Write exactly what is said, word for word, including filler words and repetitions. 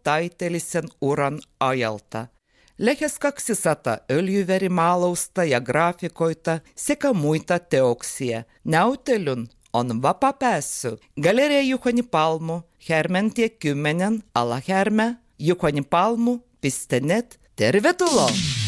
taiteellisen uran ajalta. Lähes kaksisataa öljyvärimaalausta ja graafikoita sekä muita teoksia. Näytelyn on vapaa pääsy Galeria Juhani Palmu, Härmäntie kymmenen, Alahärmä, juhanipalmu piste net. Tervetuloa!